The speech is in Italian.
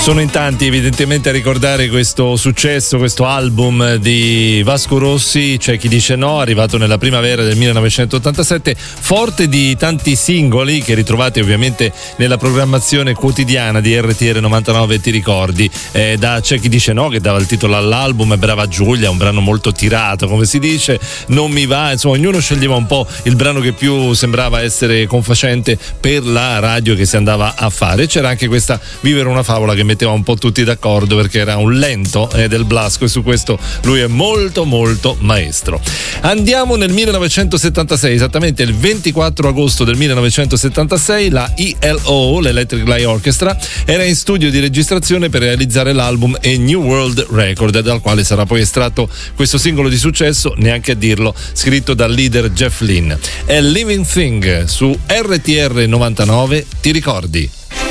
Sono in tanti evidentemente a ricordare questo successo, questo album di Vasco Rossi. C'è chi dice no, arrivato nella primavera del 1987, forte di tanti singoli che ritrovate ovviamente nella programmazione quotidiana di RTR 99 Ti ricordi. C'è chi dice no, che dava il titolo all'album, Brava Giulia, un brano molto tirato come si dice, Non mi va, insomma ognuno sceglieva un po' il brano che più sembrava essere confacente per la radio che si andava a fare. C'era anche questa Vivere una favola che metteva un po' tutti d'accordo perché era un lento del Blasco, e su questo lui è molto molto maestro. Andiamo nel 1976, esattamente il 24 agosto del 1976, la ELO, l'Electric Light Orchestra, era in studio di registrazione per realizzare l'album A New World Record, dal quale sarà poi estratto questo singolo di successo, neanche a dirlo, scritto dal leader Jeff Lynne. È Living Thing su RTR 99 Ti ricordi.